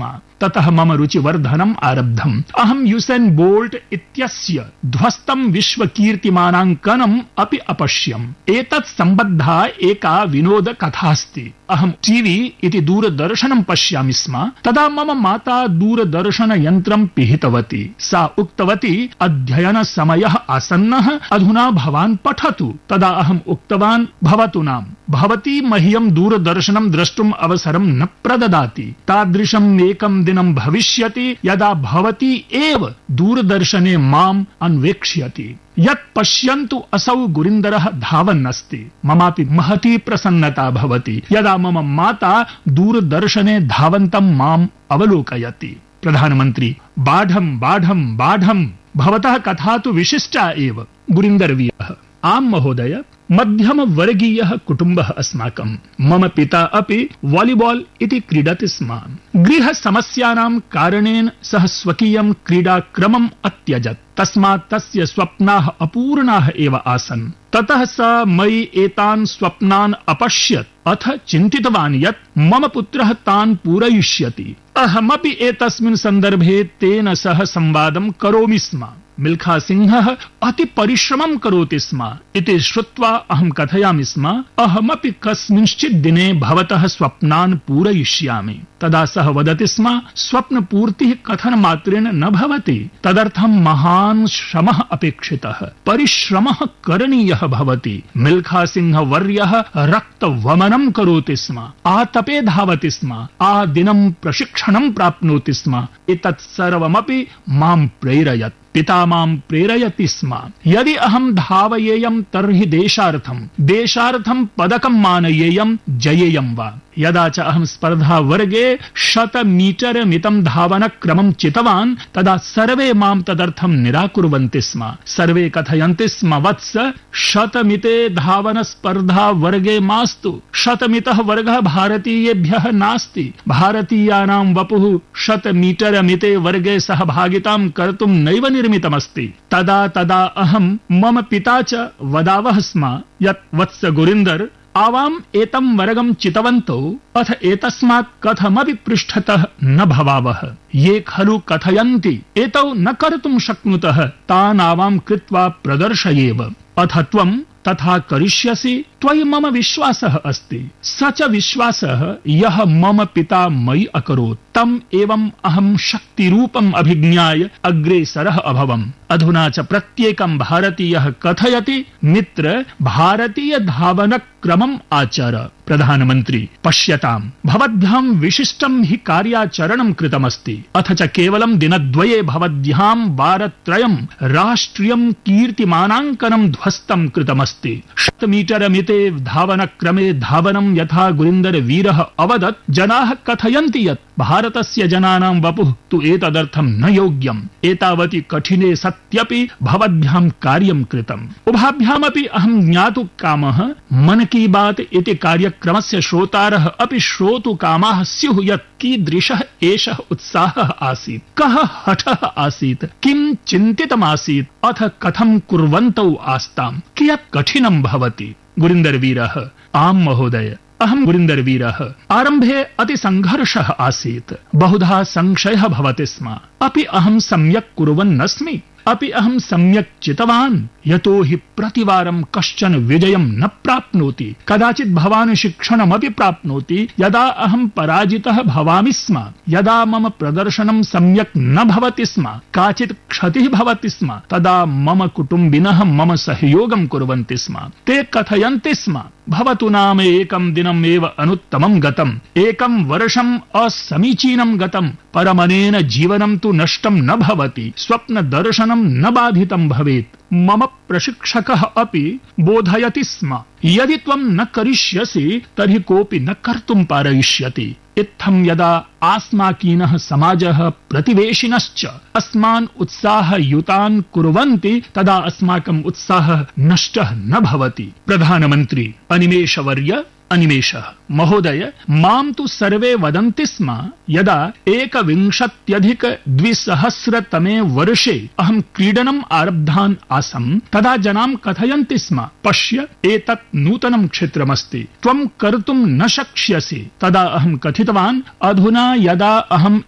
ततः मम रुचिवर्धनम् आरब्धम्। अहं यूसेन् बोल्ट् इत्यस्य ध्वस्तं विश्वकीर्तिमानाङ्कनम् अपि अपश्यम्। एतत् सम्बद्धा एका विनोदकथास्ति। अहं टीवी इति दूरदर्शनं पश्यामि स्म। तदा मम माता दूरदर्शनयन्त्रं पिहितवती। सा उक्तवती, अध्ययनसमयः आसन्नः, अधुना भवान् पठतु। तदा अहम् उक्तवान्, भवतु नाम, भवती मह्यं दूरदर्शनं द्रष्टुम् अवसरं न प्रददाति। तादृशम् एकं दिनं भविष्यति यदा भवती एव दूरदर्शने माम् अन्वेक्ष्यति। यत् पश्यन्तु असौ गुरिन्दरः धावन्नस्ति। ममापि महती प्रसन्नता भवति यदा मम माता दूरदर्शने धावन्तं माम् अवलोकयति। प्रधानमन्त्री, बाढं बाढं बाढं, भवतः कथा तु विशिष्टा एव। गुरिन्दरवीरः, आम् महोदय, मध्यमवर्गीयः कुटुम्बः अस्माकम्। मम पिता अपि वालीबाल् इति क्रीडति स्म। गृहसमस्यानां कारणेन सः स्वकीयं क्रीडाक्रमम् अत्यजत्। तस्मात् तस्य स्वप्नाः अपूर्णाः एव आसन्। ततः स मयि एतान् स्वप्नान् अपश्यत्। अथ चिन्तितवान् यत् मम पुत्रः तान् पूरयिष्यति। अहमपि एतस्मिन् सन्दर्भे तेन सह संवादं करोमि स्म। मिल्खा सिंहः अति परिश्रमं करोति स्म इति श्रुत्वा अहं कथयामि स्म, अहमपि कस्मिंश्चित् दिने भवतः स्वप्नान् पूरयिष्यामि। तदा सः वदति स्म, स्वप्नपूर्तिः कथनमात्रेण न भवति, तदर्थं महान् श्रमः अपेक्षितः, परिश्रमः करणीयः भवति। मिल्खा सिंह वर्यः रक्तवमनं करोति स्म, आतपे धावति स्म, आदिनं प्रशिक्षणं प्राप्नोति स्म। एतत् सर्वमपि मां प्रेरयत्। पिता मां प्रेरयति स्म, यदि अहं धावयेयं तर्हि देशार्थं पदकं मानयेयं, जयेयं वा। यदा च अहं स्पर्धावर्गे 100 मीटर मितं धावनक्रमं चितवान्, तदा सर्वे मां तदर्थं निराकुर्वन्ति स्म। सर्वे कथयन्ति स्म, वत्स, 100 मिते धावन स्पर्धा वर्गे मास्तु। 100 मितः वर्गः भारतीयेभ्यः नास्ति। भारतीयानां वपुः 100 मीटर मिते वर्गे सहभागितां कर्तुं नैव निर्मितमस्ति। तदा अहं मम पिता च वदावः स्म यत्, वत्स गुरिन्दर, आवाम् एतं वर्गं चितवन्तौ, अथ एतस्मात् कथमपि पृष्ठतः न भवावः। ये खलु कथयन्ति एतौ न कर्तुं शक्नुतः, तान् आवां कृत्वा प्रदर्शयेव। अथ त्वं तथा करिष्यसि, त्वयि मम विश्वासः अस्ति। स च विश्वासः यः मम पिता मयि अकरोत्, तम् एवम् अहं शक्तिरूपम् अभिज्ञाय अग्रेसरः अभवम्। अधुना च प्रत्येकं भारतीयः कथयति, मित्र, भारतीय धावनक्रमम् आचर। प्रधानमन्त्री, पश्यताम्, भवद्भ्यां विशिष्टं हि कार्याचरणं कृतमस्ति। अथ च केवलं दिनद्वये भवद्भ्यां वारत्रयं राष्ट्रियं कीर्तिमानाङ्कनं ध्वस्तं कृतमस्ति। 100 मीटर मिते धावनक्रमे धावनं यथा गुरिन्दरवीरः अवदत्, जनाः कथयन्ति यत् भारतस्य जनानां वपुः तु एतदर्थं न योग्यम्। एतावति कठिने सत्यपि भवद्भ्यां कार्यं कृतम्। उभाभ्यामपि अहं ज्ञातुं कामः, मन की बात इति कार्यक्रमस्य श्रोतारः अपि श्रोतुकामाः स्युः यत् कीदृशः एषः उत्साहः आसीत्, कः हठः आसीत्, किं चिन्तितमासीत्, अथ कथं कुर्वन्तौ आस्ताम्, कियत् कठिनं भवति। गुरिन्दरवीरः, आम् महोदय, अहं गुरिन्दरवीरः। आरम्भे अति संघर्षः आसीत्, बहुधा संशयः भवति स्म। अपि अहं सम्यक् कुर्वन्नस्मि, अपि अहं सम्यक् चितवान्, यतो हि प्रतिवारं कश्चन विजयं न प्राप्नोति, कदाचित् भवान् शिक्षणमपि प्राप्नोति। यदा अहं पराजितः भवामि स्म, यदा मम प्रदर्शनं सम्यक् न भवति स्म, काचित् क्षतिः भवति स्म, तदा मम कुटुम्बिनः मम सहयोगं कुर्वन्ति स्म। ते कथयन्ति स्म, भवतु नाम एकं दिनम् एव अनुत्तमं गतम्, एकं वर्षम् असमीचीनं गतम्, परमनेन जीवनं तु नष्टं न भवति, स्वप्नदर्शनं न बाधितं भवेत्। मम प्रशिक्षकः अपि बोधयति स्म, यदि त्वं न करिष्यसि तर्हि कोऽपि न कर्तुं पारयिष्यति। इत्थं यदा आस्माकीनः समाजः प्रतिवेशिनश्च अस्मान् उत्साहयुतान् कुर्वन्ति, तदा अस्माकम् उत्साहः नष्टः न भवति। प्रधानमन्त्री, अनिमेषवर्य, अनिमेषः महोदय, मां तु सर्वे वदन्ति स्म, यदा 21,200 वर्षे अहं क्रीडनम् आरब्धान् आसम्, तदा जनां कथयन्ति स्म, पश्य, एतत् नूतनं क्षेत्रमस्ति, त्वं कर्तुं न शक्ष्यसि। तदा अहं कथितवान्, अधुना यदा अहम्